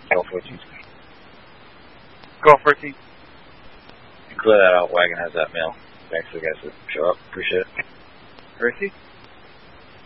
Go 14. Go 14. Clear that out. Wagon has that mail. Thanks for the guys that show up. Appreciate it. Gracie?